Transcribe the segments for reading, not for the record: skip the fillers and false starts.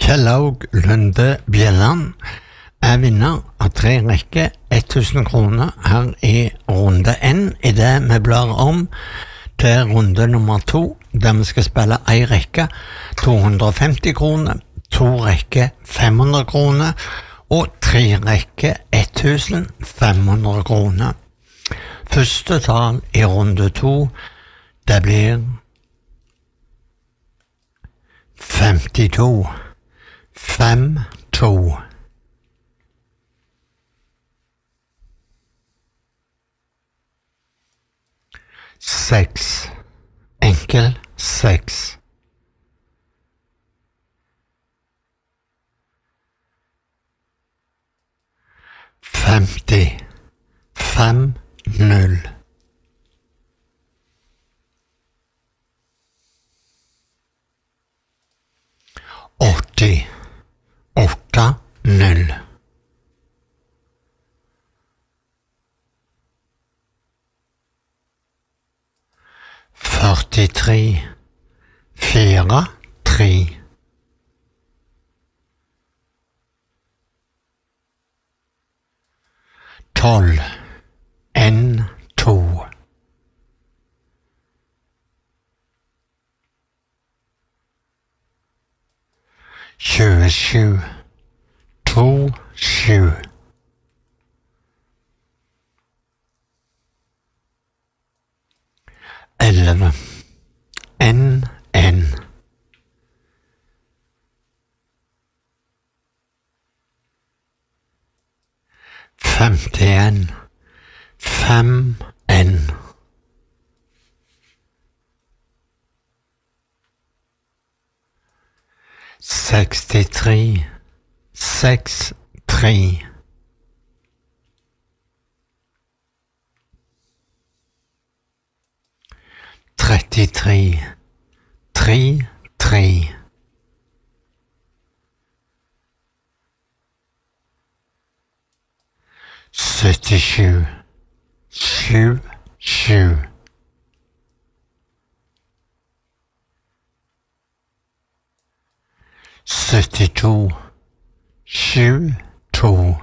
Kjellaug Lunde Bjelland er vinner av 3 rekker 1000 kroner her i runde N, i det vi blar om til runde nummer 2, der vi skal spille 1 rekke 250 kroner, 2 rekker 500 kroner og 3 rekker 1500 kroner. Første tal i runde 2, det blir 52. 5-2. Seks. Enkel 6. 50. 5-0. 80. 8-0. 43. 4-3. 12. 1-2. 27. 2-7. 11. 1-1. 51. 5-1. 63. 6-3. 33. 3-3. 77. 7-7. 72. 7-2.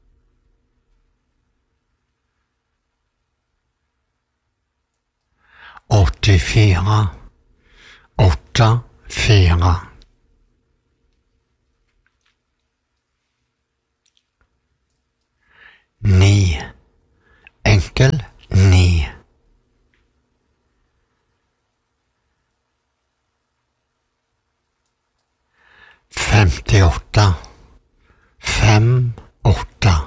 84. 8-4. 9. Enkel 9. 58. 5-8.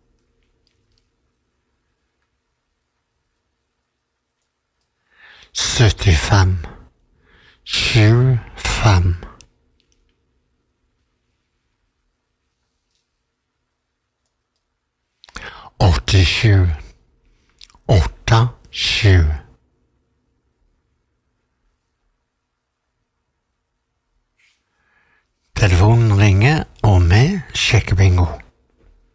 75. 7-5. 87. 8-7. Telefonen ringer, og vi sjekker bingo.